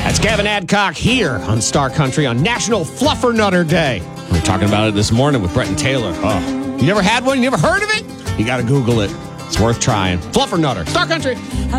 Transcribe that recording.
That's Gavin Adcock here on Star Country on National Fluffernutter Day. We were talking about it this morning with Brett and Taylor. Oh, you never had one? You never heard of it? You got to Google it. It's worth trying. Fluffernutter, Star Country.